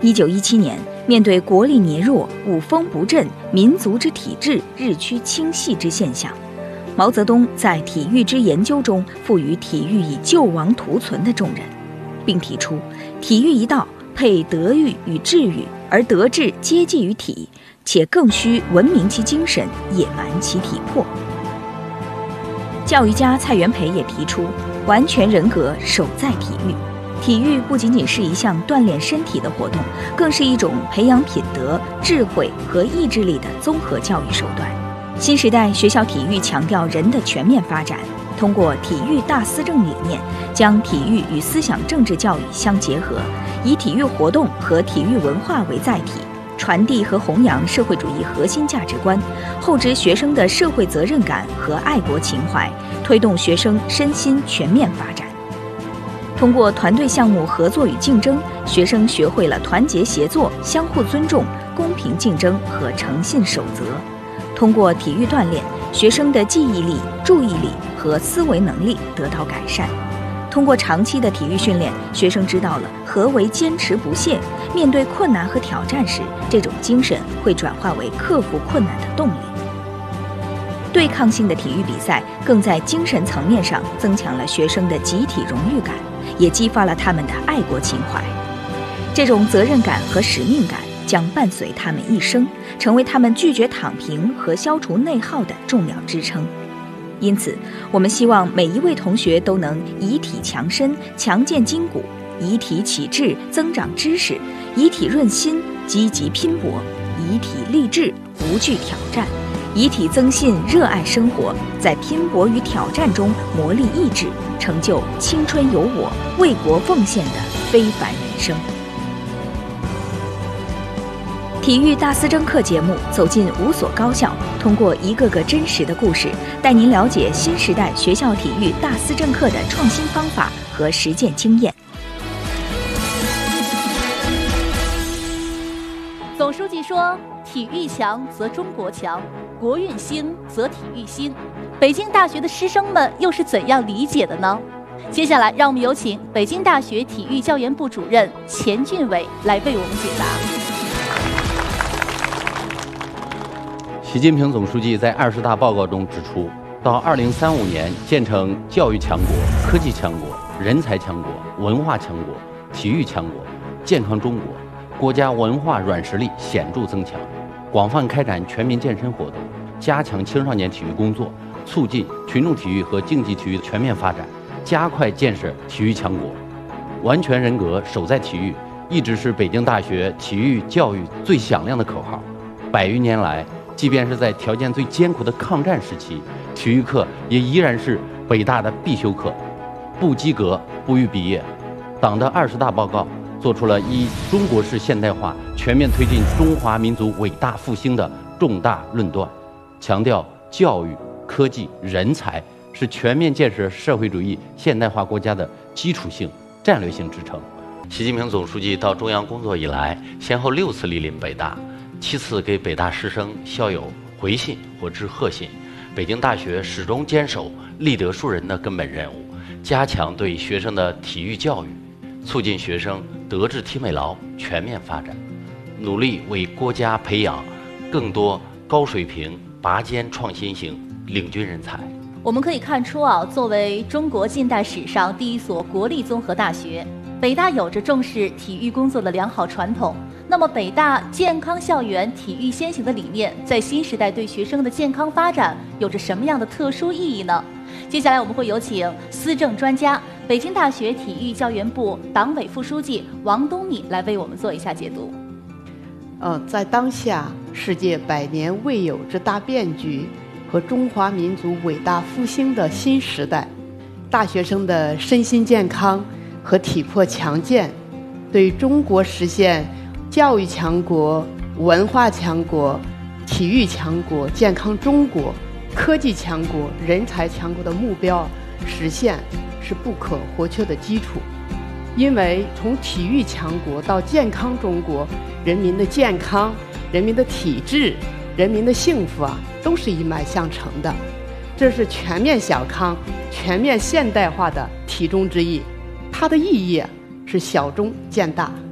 1917年，面对国力羸弱、武风不振、民族之体制日趋倾细之现象，毛泽东在体育之研究中赋予体育以救亡图存的重任，并提出体育一道配德育与智育，而德智皆继于体，且更需文明其精神，野蛮其体魄。教育家蔡元培也提出完全人格守在体育，体育不仅仅是一项锻炼身体的活动，更是一种培养品德、智慧和意志力的综合教育手段。新时代学校体育强调人的全面发展，通过体育大思政理念，将体育与思想政治教育相结合，以体育活动和体育文化为载体，传递和弘扬社会主义核心价值观，厚植学生的社会责任感和爱国情怀，推动学生身心全面发展。通过团队项目合作与竞争，学生学会了团结协作、相互尊重、公平竞争和诚信守则。通过体育锻炼，学生的记忆力、注意力和思维能力得到改善。通过长期的体育训练，学生知道了何为坚持不懈，面对困难和挑战时，这种精神会转化为克服困难的动力。对抗性的体育比赛更在精神层面上增强了学生的集体荣誉感，也激发了他们的爱国情怀。这种责任感和使命感将伴随他们一生，成为他们拒绝躺平和消除内耗的重要支撑。因此，我们希望每一位同学都能以体强身，强健筋骨；以体启智，增长知识；以体润心，积极拼搏；以体励志，不惧挑战；以体增信，热爱生活。在拼搏与挑战中磨砺意志，成就青春有我、为国奉献的非凡人生。体育大思政课节目走进5所高校，通过一个个真实的故事，带您了解新时代学校体育大思政课的创新方法和实践经验。 总书记说，体育强则中国强，国运兴则体育兴。北京大学的师生们又是怎样理解的呢？接下来让我们有请北京大学体育教研部主任钱俊伟来为我们解答。 习近平总书记在20大报告中指出，到2035年建成教育强国、科技强国、人才强国、文化强国、体育强国、健康中国，国家文化软实力显著增强，广泛开展全民健身活动，加强青少年体育工作，促进群众体育和竞技体育的全面发展，加快建设体育强国。完全人格守在体育一直是北京大学体育教育最响亮的口号。100余年来，即便是在条件最艰苦的抗战时期，体育课也依然是北大的必修课，不及格不予毕业。党的20大报告做出了以中国式现代化全面推进中华民族伟大复兴的重大论断，强调教育、科技、人才是全面建设社会主义现代化国家的基础性、战略性支撑。习近平总书记到中央工作以来，先后6次莅临北大，7次给北大师生校友回信或致贺信。北京大学始终坚守立德树人的根本任务，加强对学生的体育教育，促进学生德智体美劳全面发展，努力为国家培养更多高水平、拔尖创新型领军人才。 我们可以看出作为中国近代史上第一所国立综合大学，北大有着重视体育工作的良好传统。那么北大健康校园体育先行的理念，在新时代对学生的健康发展有着什么样的特殊意义呢？接下来我们会有请思政专家、北京大学体育教研部党委副书记王东米来为我们做一下解读。 在当下世界100年未有之大变局和中华民族伟大复兴的新时代，大学生的身心健康和体魄强健，对中国实现教育强国、文化强国、体育强国、健康中国、科技强国、人才强国的目标实现是不可或缺的基础。因为从体育强国到健康中国，人民的健康、人民的体质、人民的幸福都是一脉相承的。这是全面小康、全面现代化的题中之意，它的意义是小中见大。